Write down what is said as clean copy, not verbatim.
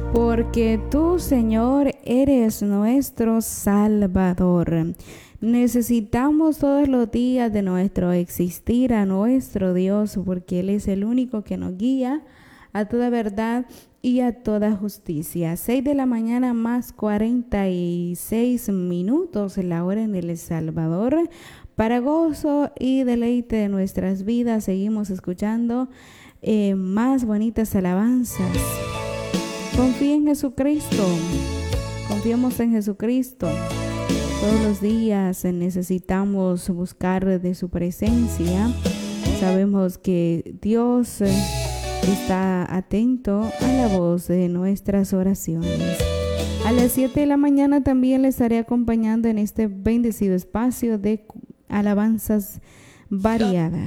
Porque tú, Señor, eres nuestro Salvador. Necesitamos todos los días de nuestro existir a nuestro Dios, porque Él es el único que nos guía a toda verdad y a toda justicia. 6 de la mañana más 46 minutos, la hora en El Salvador. Para gozo y deleite de nuestras vidas, seguimos escuchando más bonitas alabanzas. Confía en Jesucristo, confiemos en Jesucristo. Todos los días necesitamos buscar de su presencia. Sabemos que Dios está atento a la voz de nuestras oraciones. A las 7 de la mañana también les estaré acompañando en este bendecido espacio de alabanzas variadas.